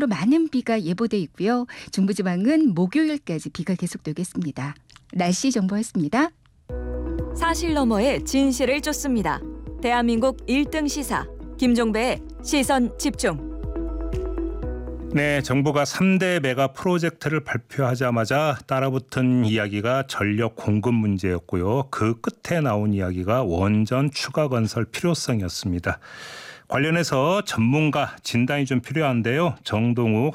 중심으로 많은 비가 예보돼 있고요. 중부지방은 목요일까지 비가 계속되겠습니다. 날씨 정보였습니다. 사실 너머의 진실을 쫓습니다. 대한민국 1등 시사 김종배의 시선 집중. 네, 정부가 3대 메가 프로젝트를 발표하자마자 따라붙은 이야기가 전력 공급 문제였고요. 그 끝에 나온 이야기가 원전 추가 건설 필요성이었습니다. 관련해서 전문가 진단이 좀 필요한데요. 정동욱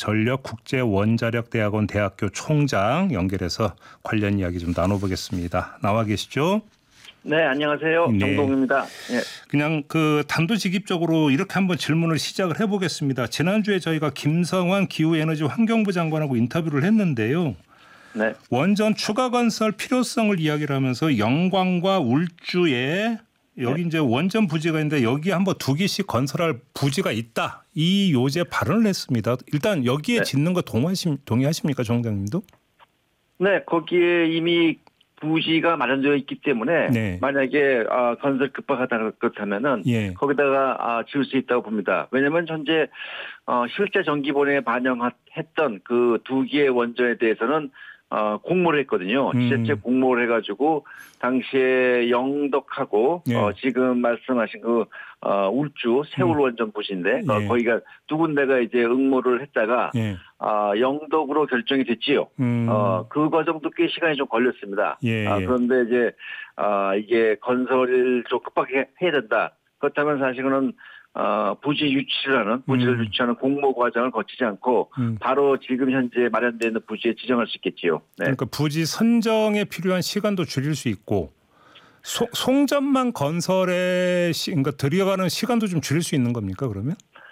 한국전력국제원자력대학원 대학교 총장 연결해서 관련 이야기 좀 나눠보겠습니다. 나와 계시죠? 네, 안녕하세요. 네. 정동욱입니다. 네. 그냥 단도직입적으로 이렇게 한번 질문을 시작을 해보겠습니다. 지난주에 저희가 김성환 기후에너지 환경부 장관하고 인터뷰를 했는데요. 네. 원전 추가 건설 필요성을 이야기를 하면서 영광과 울주에 여기 이제 원전 부지가 있는데 여기에 한번 2기씩 건설할 부지가 있다. 이 요제 발언을 했습니다. 일단 여기에 짓는 거 동의하십니까, 총장님도? 네, 거기에 이미 부지가 마련되어 있기 때문에 만약에 건설 급박하다 그렇다면은 거기다가 지을 수 있다고 봅니다. 왜냐하면 현재 실제 정기본에 반영했던 그 2기의 원전에 대해서는 공모를 했거든요. 실제 공모를 해가지고 당시에 영덕하고 지금 말씀하신 그 울주 세울 원전 부지인데 거기가 두 군데가 이제 응모를 했다가 영덕으로 결정이 됐지요. 그 과정도 꽤 시간이 좀 걸렸습니다. 그런데 이제 이게 건설을 좀 급하게 해야 된다. 그렇다면 사실은 부지를 유치하는 공모 과정을 거치지 않고 바로 지금 현재 마련되어 있는 부지에 지정할 수 있겠지요. 네. 그러니까 부지 선정에 필요한 시간도 줄일 수 있고 송전만 건설에 그러니까 들여가는 시간도 좀 줄일 수 있는 겁니까, 그러면?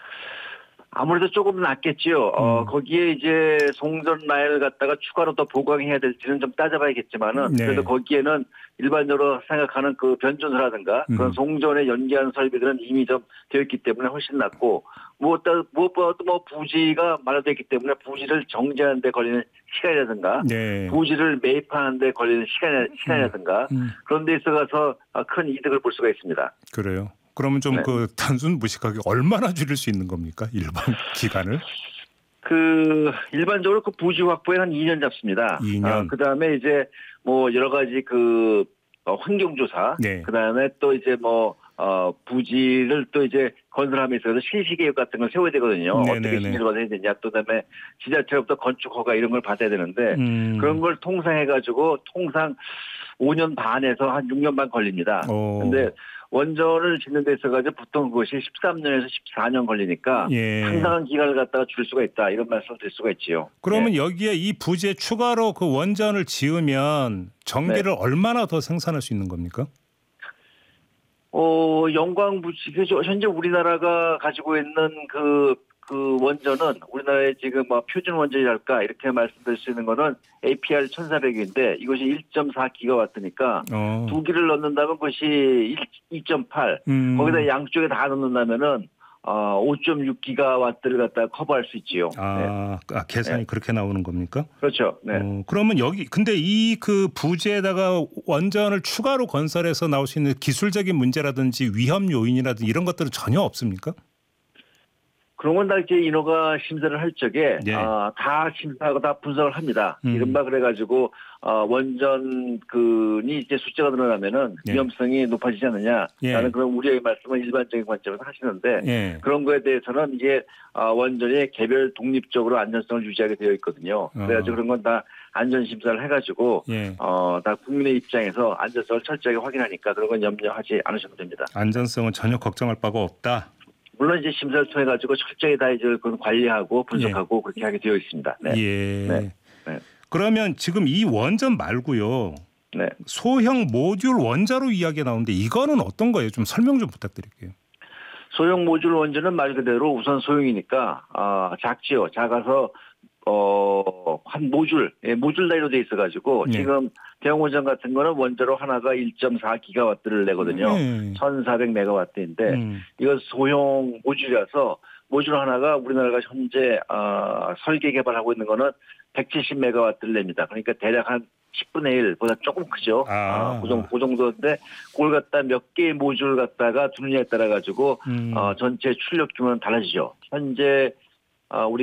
아무래도 조금 낫겠지요. 거기에 이제 송전 라인을 갖다가 추가로 더 보강해야 될지는 좀 따져봐야겠지만은 그래도 거기에는 일반적으로 생각하는 그 변전소라든가 그런 송전에 연계하는 설비들은 이미 좀 되어 있기 때문에 훨씬 낫고 무엇보다도 부지가 마련되어 있기 때문에 부지를 정지하는 데 걸리는 시간이라든가 부지를 매입하는 데 걸리는 시간이라든가 그런 데 있어서 큰 이득을 볼 수가 있습니다. 그래요. 그러면 좀 단순 무식하게 얼마나 줄일 수 있는 겁니까? 일반 기간을? 일반적으로 그 부지 확보에 한 2년 잡습니다. 2년. 그다음에 이제 뭐 여러 가지 환경조사. 그다음에 또 이제 부지를 또 이제 건설함에 있어서 실시계획 같은 걸 세워야 되거든요. 어떻게 진행을 해야 되냐. 또 그다음에 지자체로부터 건축 허가 이런 걸 받아야 되는데 그런 걸 통상 5년 반에서 한 6년 반 걸립니다. 근데 원전을 짓는 데 있어가지고 보통 그것이 13년에서 14년 걸리니까 상당한 기간을 갖다가 줄 수가 있다. 이런 말씀을 드릴 수가 있지요. 그러면 여기에 이 부지에 추가로 그 원전을 지으면 전기를 얼마나 더 생산할 수 있는 겁니까? 영광 부지, 현재 우리나라가 가지고 있는 그 원전은 우리나라의 지금 표준 원전이랄까 이렇게 말씀드릴 수 있는 거는 APR 1400인데 이것이 1.4기가와트니까 2기를 넣는다면 그것이 2.8 거기다 양쪽에 다 넣는다면은 5.6기가와트를 갖다가 커버할 수 있지요. 계산이 그렇게 나오는 겁니까? 그렇죠. 네. 그러면 근데 이 부지에다가 원전을 추가로 건설해서 나올 수 있는 기술적인 문제라든지 위험 요인이라든지 이런 것들은 전혀 없습니까? 그런 건 다 이제 인허가 심사를 할 적에 다 심사하고 다 분석을 합니다. 이른바 그래가지고 원전이 이제 숫자가 늘어나면은 위험성이 높아지지 않느냐라는 그런 우려의 말씀을 일반적인 관점에서 하시는데 그런 거에 대해서는 이게 원전이 개별 독립적으로 안전성을 유지하게 되어 있거든요. 그래가지고 그런 건 다 안전 심사를 해가지고 다 국민의 입장에서 안전성을 철저하게 확인하니까 그런 건 염려하지 않으셔도 됩니다. 안전성은 전혀 걱정할 바가 없다. 물론 이제 심사를 통해 가지고 철저히 다 이제 관리하고 분석하고 그렇게 하게 되어 있습니다. 그러면 지금 이 원전 말고요. 소형 모듈 원자로 이야기가 나오는데 이거는 어떤 거예요? 좀 설명 좀 부탁드릴게요. 소형 모듈 원전은 말 그대로 우선 소형이니까 작지요. 작아서 한 모듈 단위로 돼 있어가지고 지금 대형 원전 같은 거는 원자로 하나가 1.4기가와트를 내거든요. 1,400메가와트인데 이건 소형 모듈이라서 모듈 하나가 우리나라가 현재 설계 개발하고 있는 거는 170메가와트를 냅니다. 그러니까 대략 한 10분의 1보다 조금 크죠. 그 정도인데 그걸 갖다 몇 개의 모듈 갖다가 두느냐에 따라 가지고 전체 출력 규모는 달라지죠. 현재 우리